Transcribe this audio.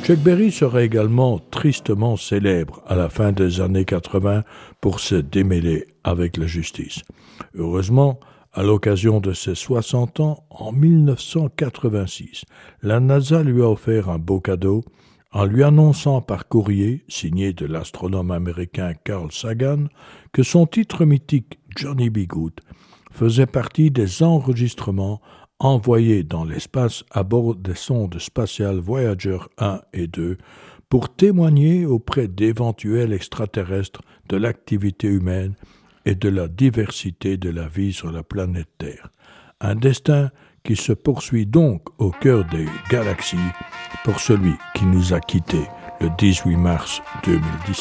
Chuck Berry sera également tristement célèbre à la fin des années 80 pour se démêler avec la justice. Heureusement, à l'occasion de ses 60 ans, en 1986, la NASA lui a offert un beau cadeau en lui annonçant par courrier, signé de l'astronome américain Carl Sagan, que son titre mythique Johnny B. Good faisait partie des enregistrements envoyés dans l'espace à bord des sondes spatiales Voyager 1 et 2 pour témoigner auprès d'éventuels extraterrestres de l'activité humaine et de la diversité de la vie sur la planète Terre. Un destin qui se poursuit donc au cœur des galaxies pour celui qui nous a quittés le 18 mars 2017.